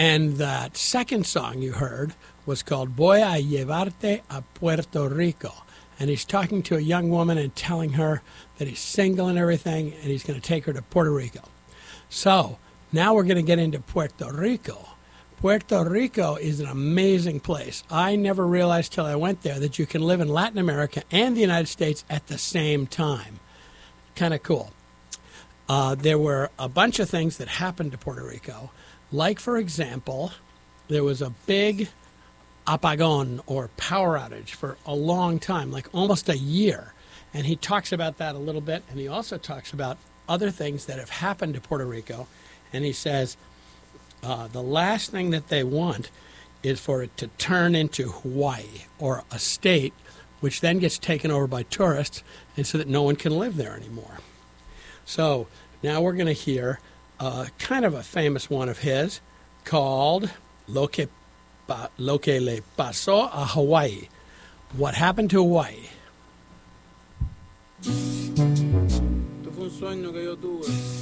And that second song you heard was called Voy a llevarte a Puerto Rico. And he's talking to a young woman and telling her that he's single and everything, and he's going to take her to Puerto Rico. So now we're going to get into Puerto Rico. Puerto Rico is an amazing place. I never realized till I went there that you can live in Latin America and the United States at the same time. Kind of cool. There were a bunch of things that happened to Puerto Rico. Like, for example, there was a big apagón, or power outage, for a long time, like almost a year. And he talks about that a little bit, and he also talks about other things that have happened to Puerto Rico. And he says the last thing that they want is for it to turn into Hawaii, or a state, which then gets taken over by tourists, and so that no one can live there anymore. So now we're going to hear kind of a famous one of his called Lo que le pasó a Hawaii. What happened to Hawaii? Esto fue un sueño que yo tuve.